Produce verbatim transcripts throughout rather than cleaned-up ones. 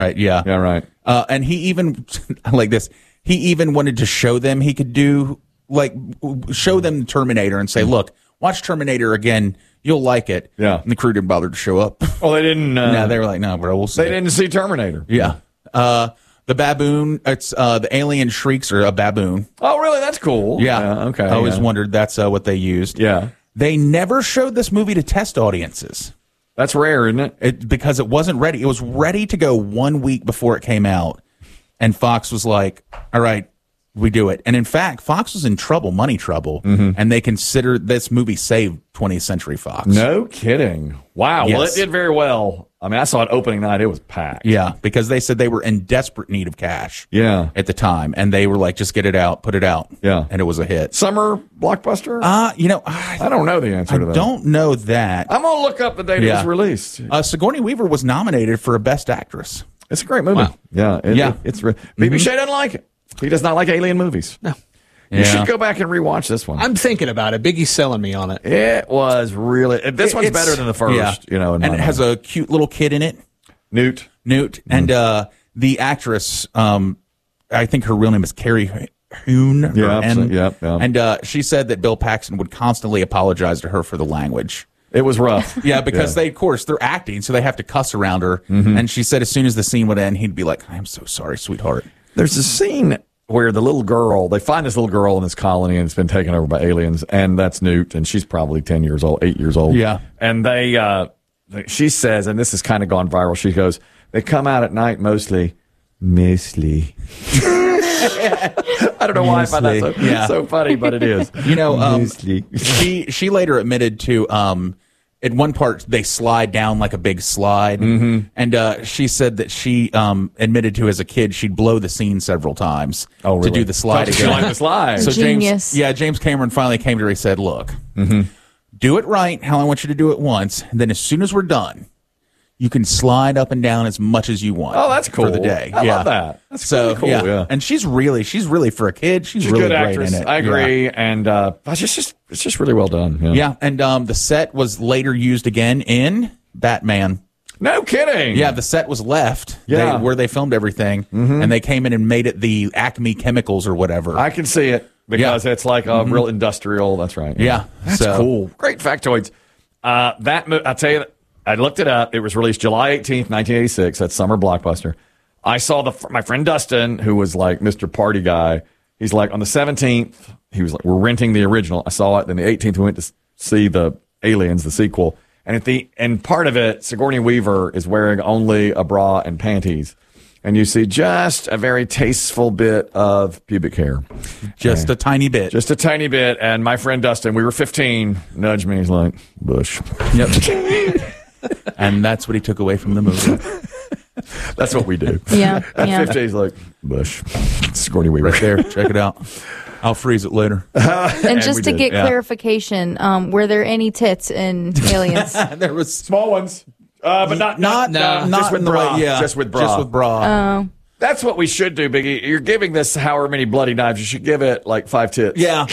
Right, yeah. Yeah, right. Uh, and he even, like this, he even wanted to show them he could do, like, show them Terminator and say, look, watch Terminator again. You'll like it. Yeah. And the crew didn't bother to show up. Oh, they didn't. Uh, no, they were like, no, bro, we'll see. They didn't see Terminator. Yeah. Uh, the baboon, it's uh, the alien shrieks are a baboon. Oh, really? That's cool. Yeah. yeah okay. I always yeah. wondered that's uh, what they used. Yeah. They never showed this movie to test audiences. That's rare, isn't it? It, because it wasn't ready. It was ready to go one week before it came out. And Fox was like, all right, we do it. And in fact, Fox was in trouble, money trouble. Mm-hmm. And they considered this movie saved twentieth Century Fox. No kidding. Wow. Yes. Well, it did very well. I mean, I saw it opening night. It was packed. Yeah, because they said they were in desperate need of cash Yeah. at the time. And they were like, just get it out, put it out. Yeah. And it was a hit. Summer blockbuster? Uh, you know, I, I don't know the answer I to that. don't know that. I'm going to look up the date Yeah. it was released. Uh, Sigourney Weaver was nominated for a Best Actress. It's a great movie. Wow. Yeah. It, Yeah. It, it's re- B B Shea doesn't like it. He does not like alien movies. No. You Yeah. should go back and rewatch this one. I'm thinking about it. Biggie's selling me on it. It was really. This one's It's- better than the first. yeah. You know, in and my it has mind. a cute little kid in it, Newt. Newt, and uh, the actress. Um, I think her real name is Carrie Hoon. or Yeah, N. absolutely. Yep, yeah. And uh, she said that Bill Paxton would constantly apologize to her for the language. It was rough. Yeah, because Yeah. they, of course, they're acting, so they have to cuss around her. And she said as soon as the scene would end, he'd be like, "I'm so sorry, sweetheart." There's a scene where the little girl, they find this little girl in this colony and it's been taken over by aliens, and that's Newt, and she's probably ten years old, eight years old. Yeah. And they, uh, she says, and this has kind of gone viral, she goes, they come out at night mostly, mostly. I don't know why I find that so, Yeah. so funny, but it is. You know, um, Mostly. she she later admitted to um, at one part they slide down like a big slide, Mm-hmm. and uh, she said that she um, admitted to as a kid she'd blow the scene several times Oh, really? to do the slide Oh, she again. liked the slide. So Genius. James, yeah, James Cameron finally came to her. He said, "Look, Mm-hmm. do it right. How I want you to do it once, and then as soon as we're done." You can slide up and down as much as you want. Oh, that's cool. for the day. I yeah. love that. That's so really cool, yeah. yeah. And she's really, she's really for a kid. She's, She's a really good great actress. in it. I agree. Yeah. And uh, it's just, just it's just really well done. Yeah. Yeah, and um, the set was later used again in Batman. No kidding. Yeah, the set was left Yeah. they, where they filmed everything, and they came in and made it the Acme Chemicals or whatever. I can see it because it's like a real industrial. That's right. Yeah. That's So- cool. Great factoids. Uh, that mo- I'll tell you, I looked it up. It was released July eighteenth, nineteen eighty-six. That's summer blockbuster. I saw the my friend Dustin, who was like Mister Party Guy. He's like on the seventeenth. He was like, we're renting the original. I saw it. Then the eighteenth, we went to see the Aliens, the sequel. And at the and part of it, Sigourney Weaver is wearing only a bra and panties. And you see just a very tasteful bit of pubic hair. Just a tiny bit. Just a tiny bit. And my friend Dustin, we were fifteen, nudged me. He's like, Bush. Yep. And that's what he took away from the movie. That's what we do. Yeah, At yeah. fifteen, he's like, Bush. Sigourney Weaver. Right there. Check it out. I'll freeze it later. And just we to did, get yeah. clarification, um, were there any tits in Aliens? There was Small ones. Uh, but not, not not, no, just not with in the bra. way, yeah, Just with bra. Just with bra. That's what we should do, Biggie. You're giving this however many bloody knives. You should give it like five tits. Yeah.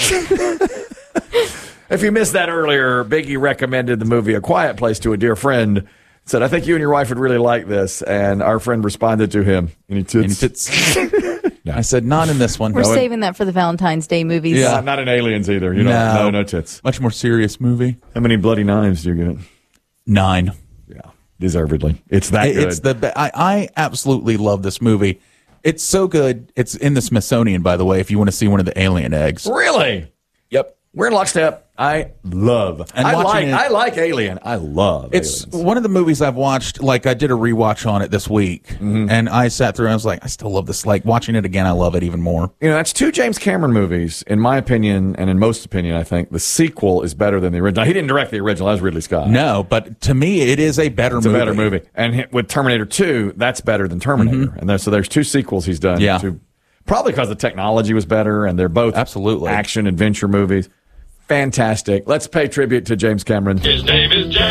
If you missed that earlier, Biggie recommended the movie A Quiet Place to a dear friend. Said, I think you and your wife would really like this. And our friend responded to him. Any tits? And it's, I said, not in this one. We're No, it- saving that for the Valentine's Day movies. Yeah. Not, not in Aliens either. You know, No. no, no tits. Much more serious movie. How many bloody knives do you give it? Nine. Yeah, deservedly. It's that good. It's the be- I, I absolutely love this movie. It's so good. It's in the Smithsonian, by the way, if you want to see one of the alien eggs. Really? Yep. We're in lockstep. I love. And I like. watching it- I like Alien. I love. It's Aliens. one of the movies I've watched. Like I did a rewatch on it this week, Mm-hmm. and I sat through. And I was like, I still love this. Like watching it again, I love it even more. You know, that's two James Cameron movies, in my opinion, and in most opinion, I think the sequel is better than the original. He didn't direct the original. That was Ridley Scott. No, but to me, it is a better It's movie. a better movie. And hi- with Terminator two, that's better than Terminator. And there, so there's two sequels he's done. Yeah. To, probably because the technology was better, and they're both Absolutely. action adventure movies. Fantastic. Let's pay tribute to James Cameron. His name is Jack.